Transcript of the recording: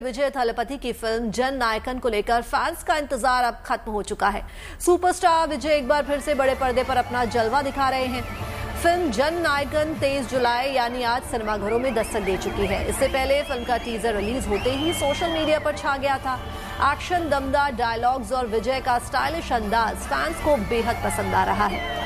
विजय थलपति की फिल्म जन नायकन को लेकर फैंस का इंतजार अब खत्म हो चुका है। सुपरस्टार विजय एक बार फिर से बड़े पर्दे पर अपना जलवा दिखा रहे हैं। फिल्म जन नायकन 23 जुलाई यानी आज सिनेमाघरों में दस्तक दे चुकी है। इससे पहले फिल्म का टीजर रिलीज होते ही सोशल मीडिया पर छा गया था। एक्शन, दमदार डायलॉग्स और विजय का स्टाइलिश अंदाज फैंस को बेहद पसंद आ रहा है।